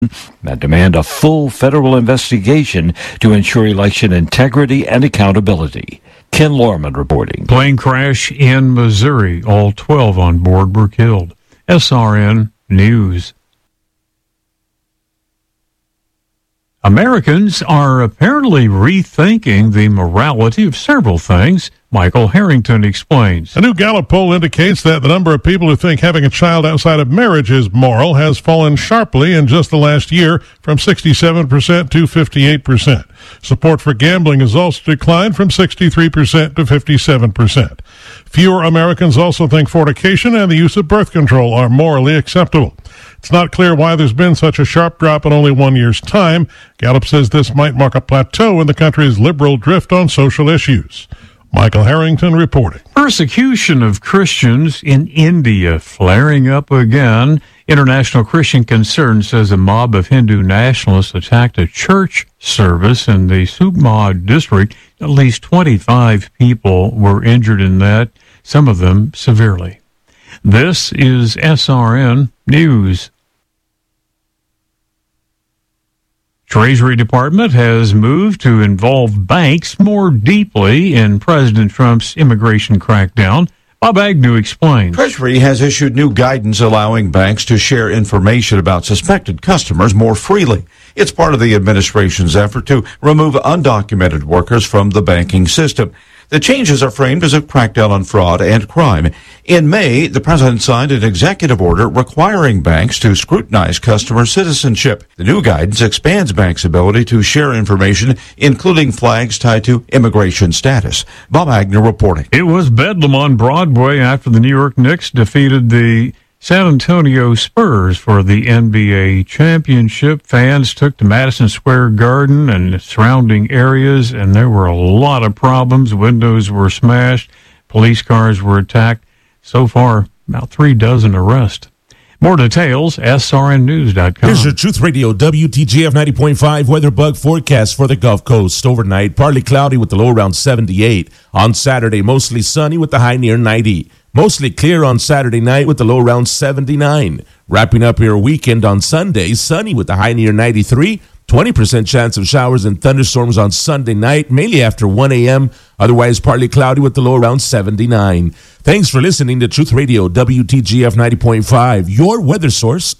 that demand a full federal investigation to ensure election integrity and accountability. Ken Lorman reporting. Plane crash in Missouri. All 12 on board were killed. SRN News. Americans are apparently rethinking the morality of several things. Michael Harrington explains. A new Gallup poll indicates that the number of people who think having a child outside of marriage is moral has fallen sharply in just the last year from 67% to 58%. Support for gambling has also declined from 63% to 57%. Fewer Americans also think fornication and the use of birth control are morally acceptable. It's not clear why there's been such a sharp drop in only 1 year's time. Gallup says this might mark a plateau in the country's liberal drift on social issues. Michael Harrington reporting. Persecution of Christians in India flaring up again. International Christian Concern says a mob of Hindu nationalists attacked a church service in the Sukma district. At least 25 people were injured in that, some of them severely. This is SRN News. Treasury Department has moved to involve banks more deeply in President Trump's immigration crackdown. Bob Agnew explains. Treasury has issued new guidance allowing banks to share information about suspected customers more freely. It's part of the administration's effort to remove undocumented workers from the banking system. The changes are framed as a crackdown on fraud and crime. In May, the president signed an executive order requiring banks to scrutinize customer citizenship. The new guidance expands banks' ability to share information, including flags tied to immigration status. Bob Agnew reporting. It was bedlam on Broadway after the New York Knicks defeated the San Antonio Spurs for the NBA championship. Fans took to Madison Square Garden and surrounding areas, and there were a lot of problems. Windows were smashed. Police cars were attacked. So far, about 36 arrests. More details, srnnews.com. Here's your Truth Radio WTGF 90.5 weather bug forecast for the Gulf Coast. Overnight, partly cloudy with the low around 78. On Saturday, mostly sunny with the high near 90. Mostly clear on Saturday night with the low around 79. Wrapping up your weekend on Sunday, sunny with the high near 93. 20% chance of showers and thunderstorms on Sunday night, mainly after 1 a.m. Otherwise, partly cloudy with the low around 79. Thanks for listening to Truth Radio WTGF 90.5, your weather source